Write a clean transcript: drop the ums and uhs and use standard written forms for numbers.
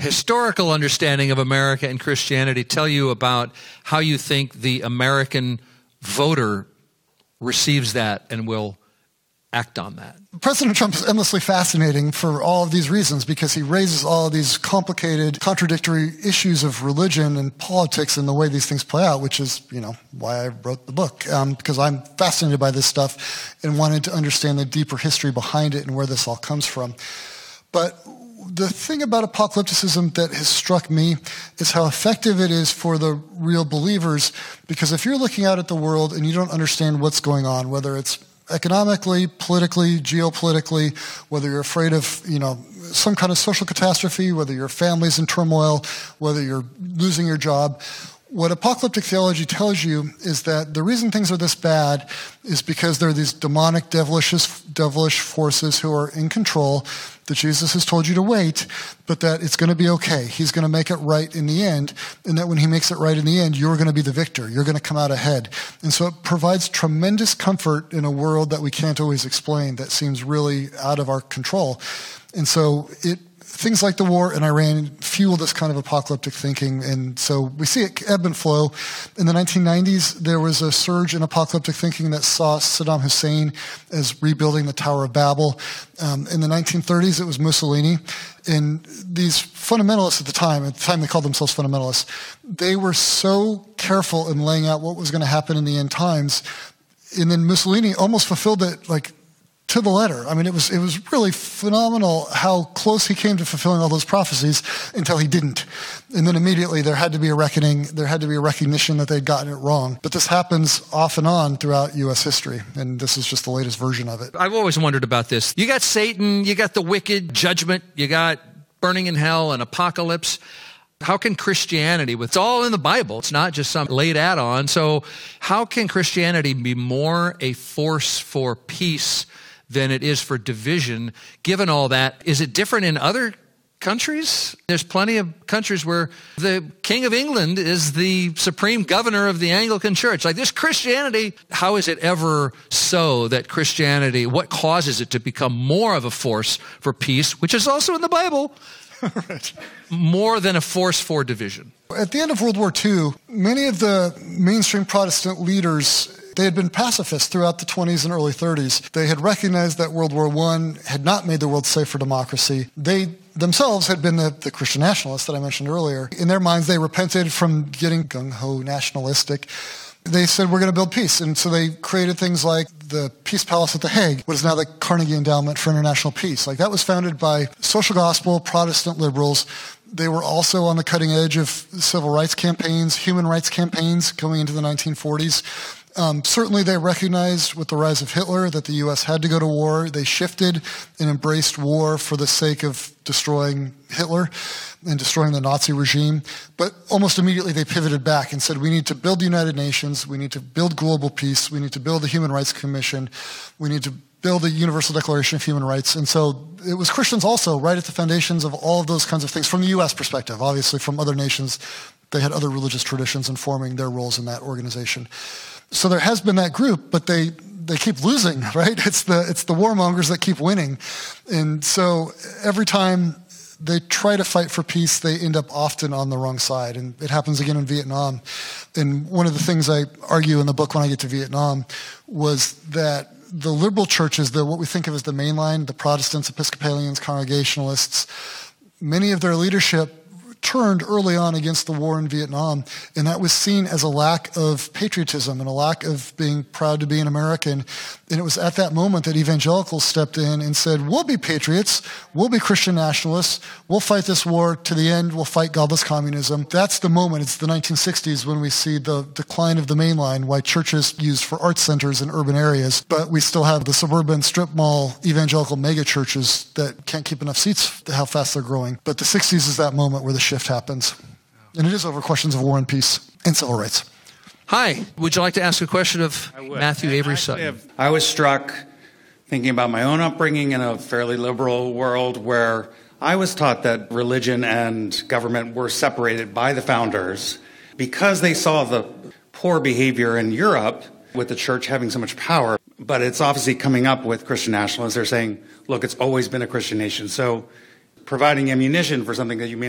historical understanding of America and Christianity tell you about how you think the American voter receives that and will act on that? President Trump is endlessly fascinating for all of these reasons because he raises all of these complicated, contradictory issues of religion and politics and the way these things play out, which is, why I wrote the book, because I'm fascinated by this stuff and wanted to understand the deeper history behind it and where this all comes from. But the thing about apocalypticism that has struck me is how effective it is for the real believers, because if you're looking out at the world and you don't understand what's going on, whether it's economically, politically, geopolitically, whether you're afraid of, some kind of social catastrophe, whether your family's in turmoil, whether you're losing your job, what apocalyptic theology tells you is that the reason things are this bad is because there are these demonic, devilish forces who are in control, that Jesus has told you to wait, but that it's going to be okay. He's going to make it right in the end, and that when he makes it right in the end, you're going to be the victor. You're going to come out ahead. And so it provides tremendous comfort in a world that we can't always explain, that seems really out of our control. And so things like the war in Iran fuel this kind of apocalyptic thinking, and so we see it ebb and flow. In the 1990s, there was a surge in apocalyptic thinking that saw Saddam Hussein as rebuilding the Tower of Babel. In the 1930s, it was Mussolini. And these fundamentalists at the time they called themselves fundamentalists, they were so careful in laying out what was going to happen in the end times. And then Mussolini almost fulfilled it to the letter. I mean, it was really phenomenal how close he came to fulfilling all those prophecies until he didn't. And then immediately there had to be a reckoning, there had to be a recognition that they'd gotten it wrong. But this happens off and on throughout U.S. history, and this is just the latest version of it. I've always wondered about this. You got Satan, you got the wicked, judgment, you got burning in hell and apocalypse. How can Christianity, it's all in the Bible, it's not just some laid add-on, so how can Christianity be more a force for peace than it is for division? Given all that, is it different in other countries? There's plenty of countries where the King of England is the supreme governor of the Anglican Church. Like this Christianity, how is it ever so that Christianity, what causes it to become more of a force for peace, which is also in the Bible, right, more than a force for division? At the end of World War II, many of the mainstream Protestant leaders, they had been pacifists throughout the 20s and early 30s. They had recognized that World War I had not made the world safe for democracy. They themselves had been the Christian nationalists that I mentioned earlier. In their minds, they repented from getting gung-ho nationalistic. They said, we're going to build peace. And so they created things like the Peace Palace at The Hague, what is now the Carnegie Endowment for International Peace. That was founded by social gospel Protestant liberals. They were also on the cutting edge of civil rights campaigns, human rights campaigns going into the 1940s. Certainly they recognized with the rise of Hitler that the U.S. had to go to war. They shifted and embraced war for the sake of destroying Hitler and destroying the Nazi regime. But almost immediately they pivoted back and said, we need to build the United Nations, we need to build global peace, we need to build the Human Rights Commission, we need to build the Universal Declaration of Human Rights. And so it was Christians also right at the foundations of all of those kinds of things from the U.S. perspective. Obviously from other nations, they had other religious traditions informing their roles in that organization. So there has been that group, but they keep losing, right? It's the warmongers that keep winning. And so every time they try to fight for peace, they end up often on the wrong side. And it happens again in Vietnam. And one of the things I argue in the book when I get to Vietnam was that the liberal churches, what we think of as the mainline, the Protestants, Episcopalians, Congregationalists, many of their leadership turned early on against the war in Vietnam, and that was seen as a lack of patriotism and a lack of being proud to be an American. And it was at that moment that evangelicals stepped in and said, we'll be patriots, we'll be Christian nationalists, we'll fight this war to the end, we'll fight godless communism. That's the moment. It's the 1960s when we see the decline of the mainline, why churches used for art centers in urban areas, but we still have the suburban strip mall evangelical mega churches that can't keep enough seats to how fast they're growing. But the 60s is that moment where the shift happens. And it is over questions of war and peace and civil rights. Hi. Would you like to ask a question of Matthew Avery Sutton? I was struck thinking about my own upbringing in a fairly liberal world where I was taught that religion and government were separated by the founders because they saw the poor behavior in Europe with the church having so much power. But it's obviously coming up with Christian nationalists. They're saying, look, it's always been a Christian nation. So providing ammunition for something that you may